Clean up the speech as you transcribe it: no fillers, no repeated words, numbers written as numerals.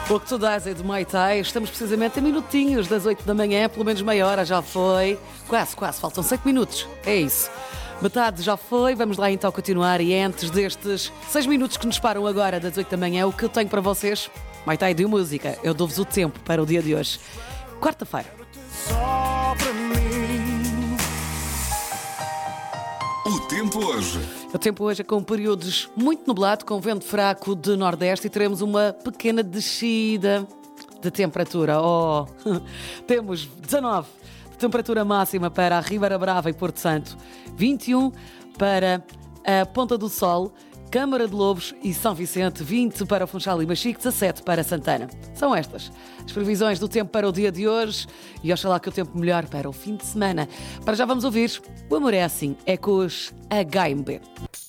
O que tu dás é de Muay Thai. Estamos precisamente a minutinhos das 8 da manhã, pelo menos meia hora já foi. Quase, faltam 5 minutos. É isso. Metade já foi, vamos lá então continuar. E antes destes 6 minutos que nos param agora das 8 da manhã, o que eu tenho para vocês? Muay Thai de música. Eu dou-vos o tempo para o dia de hoje. Quarta-feira. O tempo hoje. O tempo hoje é com períodos muito nublado, com vento fraco de nordeste e teremos uma pequena descida de temperatura. Temos 19 de temperatura máxima para a Ribeira Brava e Porto Santo, 21 para a Ponta do Sol, Câmara de Lobos e São Vicente, 20 para Funchal e Machique, 17 para Santana. São estas as previsões do tempo para o dia de hoje e oxalá que o tempo melhor para o fim de semana. Para já vamos ouvir O Amor é Assim, é com os HMB.